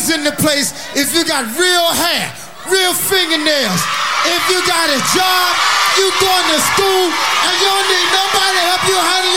ladies in the place, if you got real hair, real fingernails, if you got a job, you going to school, and you don't need nobody to help you handle